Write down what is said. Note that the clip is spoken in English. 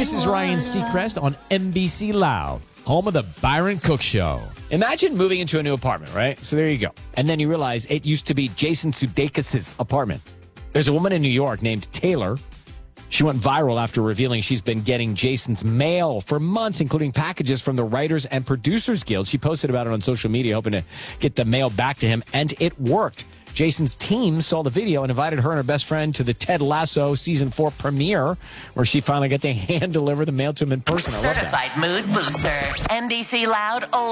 This is Ryan Seacrest on NBC Loud, home of the Byron Cook Show. Imagine moving into a new apartment, right? So there you go. And then you realize it used to be Jason Sudeikis' apartment. There's a woman in New York named Taylor. She went viral after revealing she's been getting Jason's mail for months, including packages from the Writers and Producers Guild. She posted about it on social media, hoping to get the mail back to him, and it worked. Jason's team saw the video and invited her and her best friend to the Ted Lasso Season 4 premiere, where she finally got to hand-deliver the mail to him in person. I love that. Certified mood booster. NBC Loud.